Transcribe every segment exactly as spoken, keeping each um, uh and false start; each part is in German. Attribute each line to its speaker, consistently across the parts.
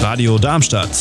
Speaker 1: Radio Darmstadt.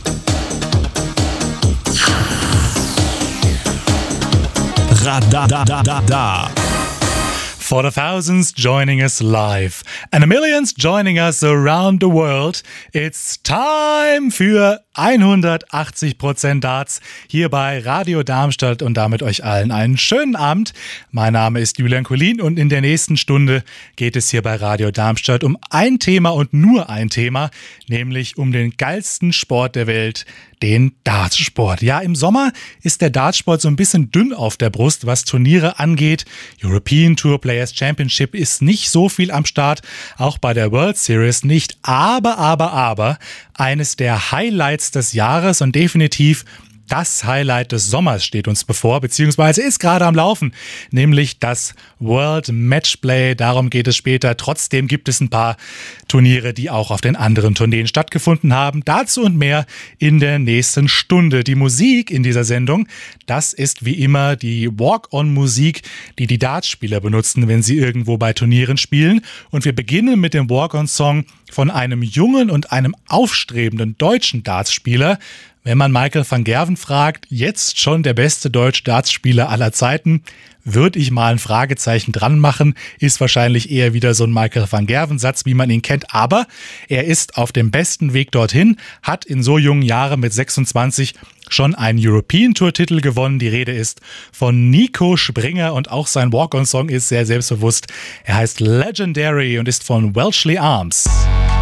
Speaker 1: Radadadada.
Speaker 2: For the thousands joining us live and the millions joining us around the world, it's time für hundertachtzig Prozent Darts hier bei Radio Darmstadt und damit euch allen einen schönen Abend. Mein Name ist Julian Collin und in der nächsten Stunde geht es hier bei Radio Darmstadt um ein Thema und nur ein Thema, nämlich um den geilsten Sport der Welt, den Dartsport. Ja, im Sommer ist der Dartsport so ein bisschen dünn auf der Brust, was Turniere angeht. European Tour Players Championship ist nicht so viel am Start, auch bei der World Series nicht. Aber, aber, aber, eines der Highlights des Jahres und definitiv das Highlight des Sommers steht uns bevor, beziehungsweise ist gerade am Laufen, nämlich das World Matchplay. Darum geht es später. Trotzdem gibt es ein paar Turniere, die auch auf den anderen Tourneen stattgefunden haben. Dazu und mehr in der nächsten Stunde. Die Musik in dieser Sendung, das ist wie immer die Walk-on-Musik, die die Dartspieler benutzen, wenn sie irgendwo bei Turnieren spielen. Und wir beginnen mit dem Walk-on-Song von einem jungen und einem aufstrebenden deutschen Dartspieler. Wenn man Michael van Gerwen fragt, jetzt schon der beste deutsche Dartspieler aller Zeiten, würde ich mal ein Fragezeichen dran machen. Ist wahrscheinlich eher wieder so ein Michael van Gerwen-Satz, wie man ihn kennt. Aber er ist auf dem besten Weg dorthin, hat in so jungen Jahren mit sechsundzwanzig schon einen European Tour-Titel gewonnen. Die Rede ist von Nico Springer und auch sein Walk-on-Song ist sehr selbstbewusst. Er heißt Legendary und ist von Welshly Arms.